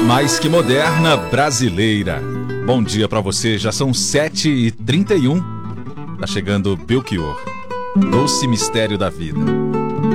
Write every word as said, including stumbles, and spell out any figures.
Mais que moderna, brasileira. Bom dia pra você, já são sete e trinta e um. Tá chegando Belchior, doce mistério da vida.